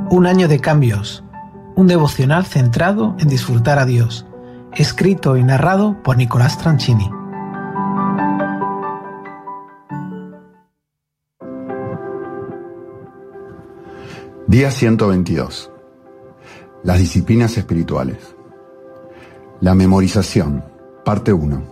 Un año de cambios, un devocional centrado en disfrutar a Dios, escrito y narrado por Nicolás Tranchini. Día 122. Las disciplinas espirituales. La memorización, parte 1.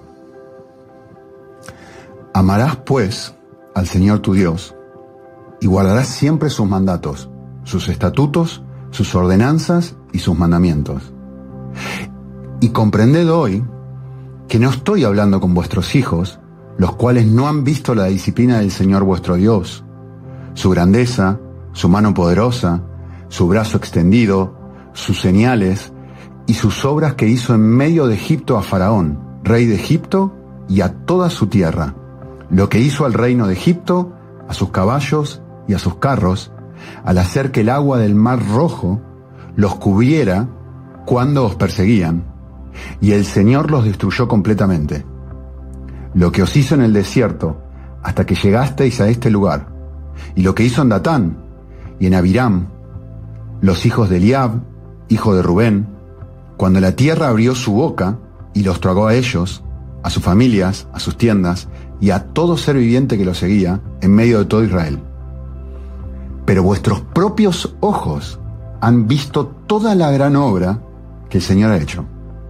Amarás, pues, al Señor tu Dios, y guardarás siempre sus mandatos, sus estatutos, sus ordenanzas y sus mandamientos. Y comprended hoy que no estoy hablando con vuestros hijos, los cuales no han visto la disciplina del Señor vuestro Dios, su grandeza, su mano poderosa, su brazo extendido, sus señales y sus obras que hizo en medio de Egipto a Faraón, rey de Egipto, y a toda su tierra, lo que hizo al reino de Egipto, a sus caballos y a sus carros, al hacer que el agua del mar Rojo los cubriera cuando os perseguían, y el Señor los destruyó completamente. Lo que os hizo en el desierto, hasta que llegasteis a este lugar, y lo que hizo en Datán y en Abiram, los hijos de Eliab, hijo de Rubén, cuando la tierra abrió su boca y los tragó a ellos, a sus familias, a sus tiendas, y a todo ser viviente que los seguía, en medio de todo Israel. Pero vuestros propios ojos han visto toda la gran obra que el Señor ha hecho.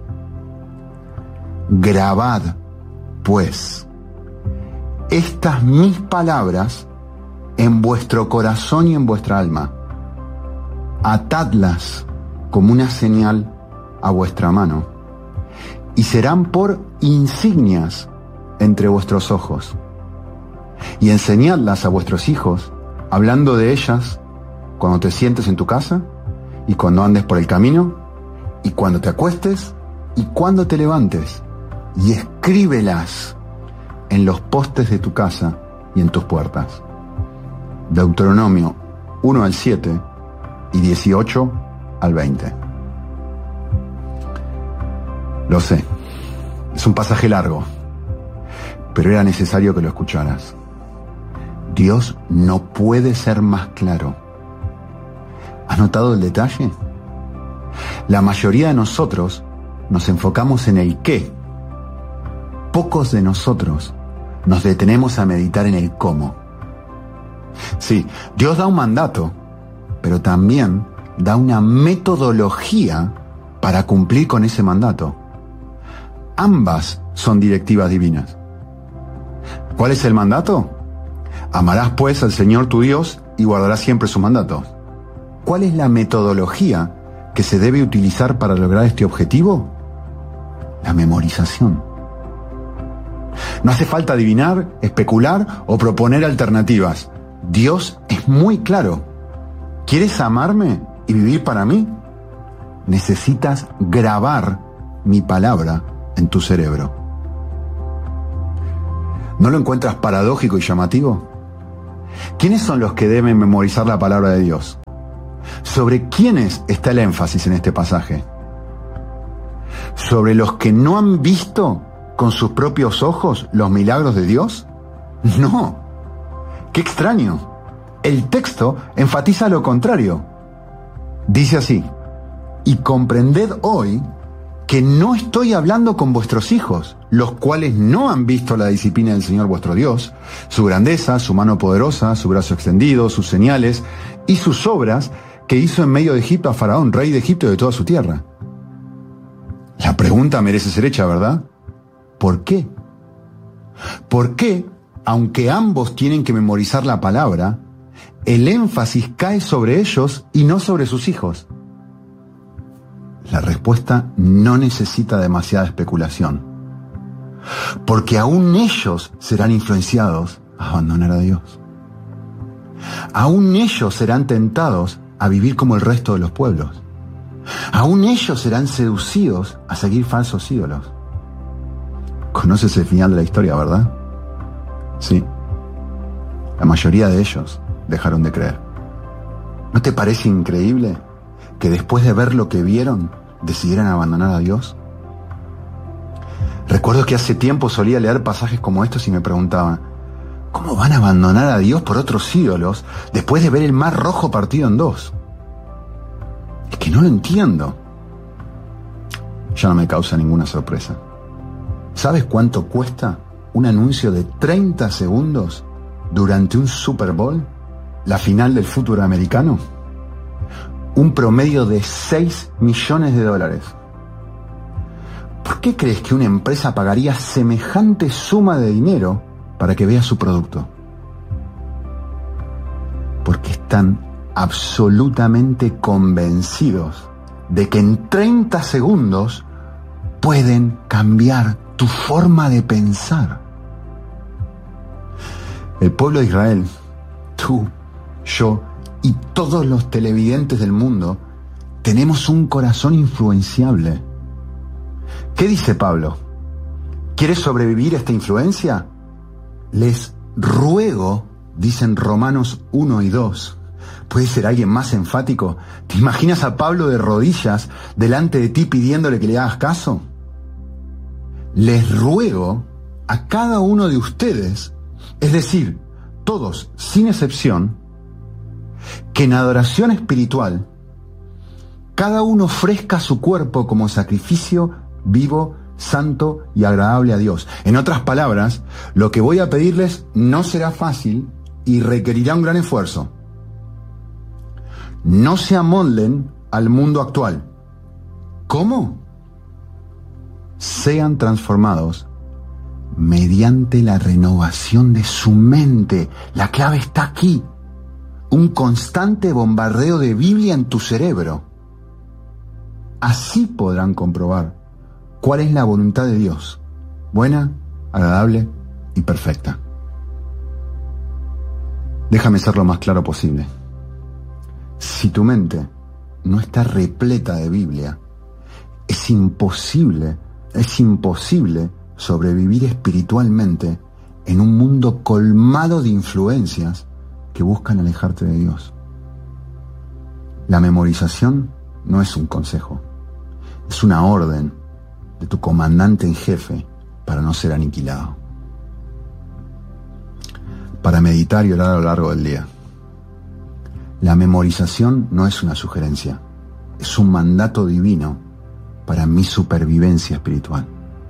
Grabad, pues, estas mis palabras en vuestro corazón y en vuestra alma. Atadlas como una señal a vuestra mano, y serán por insignias entre vuestros ojos. Y enseñadlas a vuestros hijos, hablando de ellas cuando te sientes en tu casa, y cuando andes por el camino, y cuando te acuestes, y cuando te levantes, y escríbelas en los postes de tu casa y en tus puertas. Deuteronomio 1 al 7 y 18 al 20. Lo sé, es un pasaje largo, pero era necesario que lo escucharas. Dios no puede ser más claro. ¿Has notado el detalle? La mayoría de nosotros nos enfocamos en el qué. Pocos de nosotros nos detenemos a meditar en el cómo. Sí, Dios da un mandato, pero también da una metodología para cumplir con ese mandato. Ambas son directivas divinas. ¿Cuál es el mandato? Amarás pues al Señor tu Dios y guardarás siempre sus mandatos. ¿Cuál es la metodología que se debe utilizar para lograr este objetivo? La memorización. No hace falta adivinar, especular o proponer alternativas. Dios es muy claro. ¿Quieres amarme y vivir para mí? Necesitas grabar mi palabra en tu cerebro. ¿No lo encuentras paradójico y llamativo? ¿Quiénes son los que deben memorizar la palabra de Dios? ¿Sobre quiénes está el énfasis en este pasaje? ¿Sobre los que no han visto con sus propios ojos los milagros de Dios? No. ¡Qué extraño! El texto enfatiza lo contrario. Dice así: y comprended hoy que no estoy hablando con vuestros hijos, los cuales no han visto la disciplina del Señor vuestro Dios, su grandeza, su mano poderosa, su brazo extendido, sus señales y sus obras que hizo en medio de Egipto a Faraón, rey de Egipto y de toda su tierra. La pregunta merece ser hecha, ¿verdad? ¿Por qué? ¿Por qué, aunque ambos tienen que memorizar la palabra, el énfasis cae sobre ellos y no sobre sus hijos? La respuesta no necesita demasiada especulación, porque aún ellos serán influenciados a abandonar a Dios. Aún ellos serán tentados a vivir como el resto de los pueblos. Aún ellos serán seducidos a seguir falsos ídolos. Conoces el final de la historia, ¿verdad? Sí. La mayoría de ellos dejaron de creer. ¿No te parece increíble que después de ver lo que vieron, decidieran abandonar a Dios? Recuerdo que hace tiempo solía leer pasajes como estos y me preguntaba, ¿cómo van a abandonar a Dios por otros ídolos después de ver el mar Rojo partido en dos? que no lo entiendo. Ya no me causa ninguna sorpresa. ¿Sabes cuánto cuesta un anuncio de 30 segundos durante un Super Bowl? La final del fútbol americano. Un promedio de $6 millones. ¿Por qué crees que una empresa pagaría semejante suma de dinero para que vea su producto? Porque están absolutamente convencidos de que en 30 segundos pueden cambiar tu forma de pensar. El pueblo de Israel, tú, yo y todos los televidentes del mundo tenemos un corazón influenciable. ¿Qué dice Pablo? ¿Quieres sobrevivir a esta influencia? Les ruego, dicen Romanos 1 y 2. ¿Puede ser alguien más enfático? ¿Te imaginas a Pablo de rodillas delante de ti pidiéndole que le hagas caso? Les ruego a cada uno de ustedes, es decir, todos sin excepción, que en adoración espiritual cada uno ofrezca su cuerpo como sacrificio vivo, santo y agradable a Dios. En otras palabras, lo que voy a pedirles no será fácil y requerirá un gran esfuerzo. No se amolden al mundo actual. ¿Cómo? Sean transformados mediante la renovación de su mente. La clave está aquí. Un constante bombardeo de Biblia en tu cerebro. Así podrán comprobar cuál es la voluntad de Dios, buena, agradable y perfecta. Déjame ser lo más claro posible. Si tu mente no está repleta de Biblia, es imposible sobrevivir espiritualmente en un mundo colmado de influencias que buscan alejarte de Dios. La memorización no es un consejo, es una orden de tu comandante en jefe para no ser aniquilado. Para meditar y orar a lo largo del día. La memorización no es una sugerencia, es un mandato divino para mi supervivencia espiritual.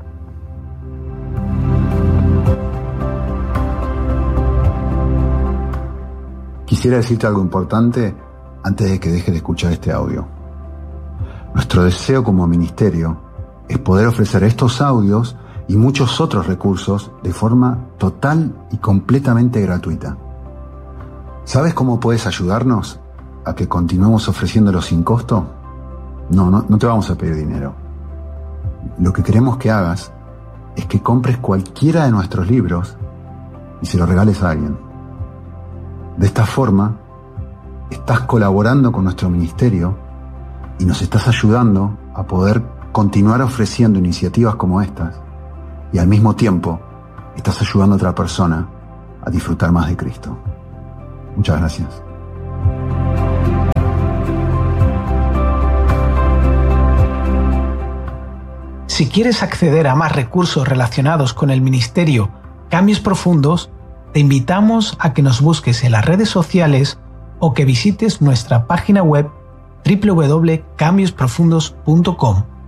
Quisiera decirte algo importante antes de que dejes de escuchar este audio. Nuestro deseo como ministerio es poder ofrecer estos audios y muchos otros recursos de forma total y completamente gratuita. ¿Sabes cómo puedes ayudarnos a que continuemos ofreciéndolo sin costo? No te vamos a pedir dinero. Lo que queremos que hagas es que compres cualquiera de nuestros libros y se lo regales a alguien. De esta forma, estás colaborando con nuestro ministerio y nos estás ayudando a poder continuar ofreciendo iniciativas como estas y al mismo tiempo estás ayudando a otra persona a disfrutar más de Cristo. Muchas gracias. Si quieres acceder a más recursos relacionados con el ministerio Cambios Profundos, te invitamos a que nos busques en las redes sociales o que visites nuestra página web www.cambiosprofundos.com.